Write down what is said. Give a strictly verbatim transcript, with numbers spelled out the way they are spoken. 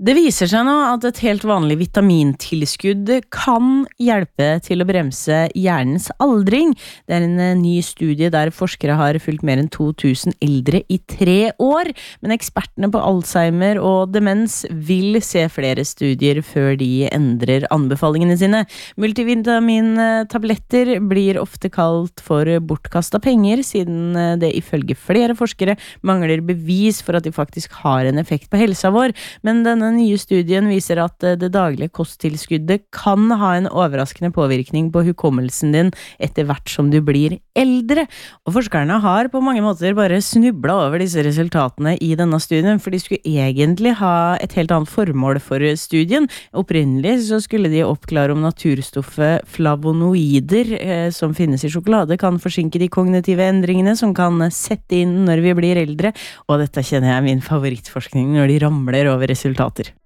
Det viser seg nå at et helt vanlig vitamintilskudd kan hjelpe til å bremse hjernens aldring. Det er en ny studie der forskere har fulgt mer enn to tusen eldre i tre år, men ekspertene på Alzheimer og demens vil se flere studier før de endrer anbefalingene sine. Multivitamintabletter blir ofte kalt for bortkastet penger, siden det ifølge flere forskere mangler bevis for at de faktisk har en effekt på helsa vår, men denne nye studien viser at det daglige kosttilskuddet kan ha en overraskende påvirkning på hukommelsen din etter hvert som du blir eldre. Og forskerne har på mange måter bare snublet over disse resultatene i denne studien, for de skulle egentlig ha et helt annet formål for studien. Opprinnelig så skulle de oppklare om naturstoffet flavonoider eh, som finnes i sjokolade kan forsinke de kognitive endringene som kan sette inn når vi blir eldre, og dette kjenner jeg min favorittforskning når de ramler over resultater.